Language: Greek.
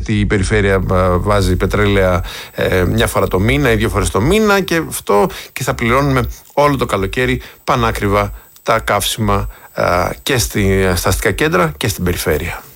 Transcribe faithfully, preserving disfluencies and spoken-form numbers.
γιατί η περιφέρεια βάζει πετρέλαια ε, μια φορά το μήνα ή δύο φορές το μήνα και αυτό, και θα πληρώνουμε όλο το καλοκαίρι πανάκριβα τα καύσιμα ε, και στη, στα αστικά κέντρα και στην περιφέρεια.